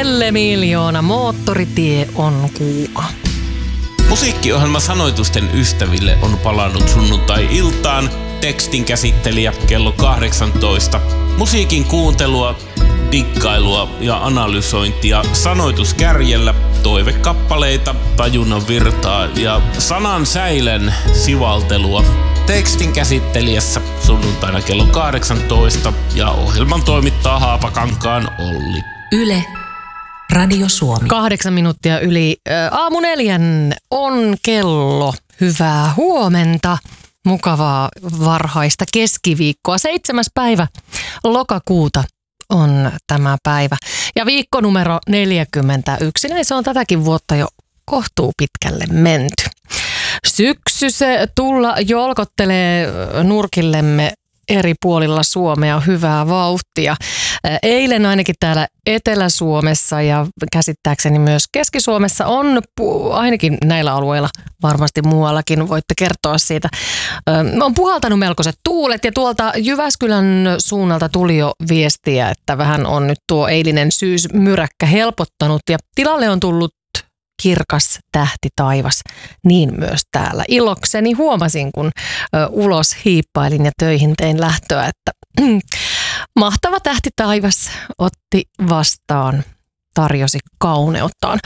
Miljoona, moottoritie on kuuma. Musiikkiohjelma Sanoitusten ystäville on palannut sunnuntai-iltaan. Tekstin käsittelijä kello 18. Musiikin kuuntelua, diggailua ja analysointia sanoituskärjellä, toivekappaleita, tajunnan virtaa ja sanan säilen sivaltelua. Tekstin käsittelijässä sunnuntaina kello 18 ja ohjelman toimittaa Haapakankaan Olli. Yle, Radio Suomi. 8 minuuttia yli 4:00 on kello. Hyvää huomenta. Mukavaa varhaista keskiviikkoa. 7. päivä lokakuuta on tämä päivä. Ja viikko numero 41. Näin se on tätäkin vuotta jo kohtuu pitkälle menty. Syksy se tulla jolkottelee nurkillemme eri puolilla Suomea hyvää vauhtia. Eilen ainakin täällä Etelä-Suomessa ja käsittääkseni myös Keski-Suomessa on ainakin näillä alueilla, varmasti muuallakin voitte kertoa siitä, on puhaltanut melkoiset tuulet ja tuolta Jyväskylän suunnalta tuli jo viestiä, että vähän on nyt tuo eilinen syysmyräkkä helpottanut ja tilalle on tullut kirkas tähti taivas, niin myös täällä. Ilokseni huomasin, kun ulos hiippailin ja töihin tein lähtöä, että mahtava tähti taivas otti vastaan, tarjosi kauneuttaan.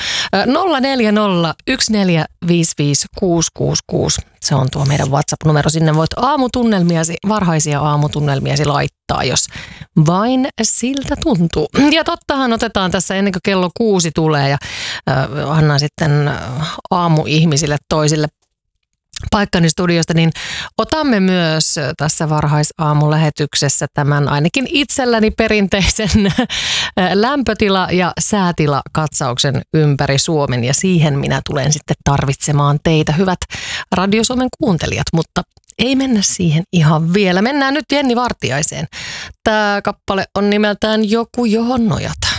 0401455666. Se on tuo meidän WhatsApp-numero. Sinne voit varhaisia aamutunnelmiasi laittaa, jos vain siltä tuntuu. Ja tottahan otetaan tässä ennen kuin kello 6 tulee ja annan sitten aamuihmisille toisille paikkani studiosta, niin otamme myös tässä varhaisaamulähetyksessä tämän ainakin itselläni perinteisen lämpötila- ja säätilakatsauksen ympäri Suomen. Ja siihen minä tulen sitten tarvitsemaan teitä, hyvät Radio Suomen kuuntelijat, mutta ei mennä siihen ihan vielä. Mennään nyt Jenni Vartiaiseen. Tämä kappale on nimeltään Joku, johon nojata.